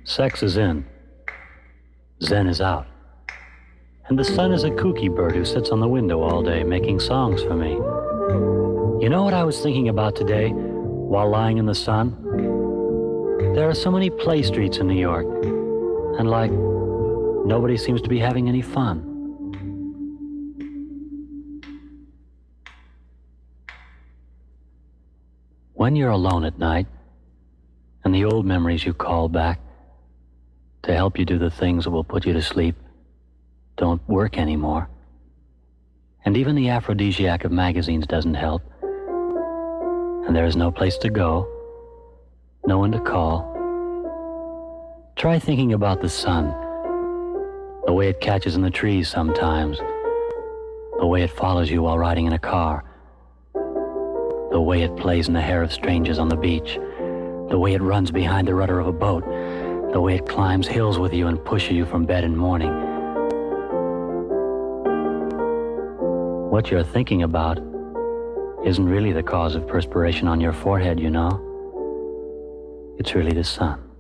Sex is in. Zen is out. And the sun is a kooky bird who sits on the window all day making songs for me. You know what I was thinking about today while lying in the sun? There are so many play streets in New York, and nobody seems to be having any fun. When you're alone at night, and the old memories you call back to help you do the things that will put you to sleep don't work anymore, and even the aphrodisiac of magazines doesn't help, and there is no place to go, no one to call, try thinking about the sun, the way it catches in the trees sometimes, the way it follows you while riding in a car, the way it plays in the hair of strangers on the beach, the way it runs behind the rudder of a boat, the way it climbs hills with you and pushes you from bed in morning. What you're thinking about isn't really the cause of perspiration on your forehead, you know. It's really the sun.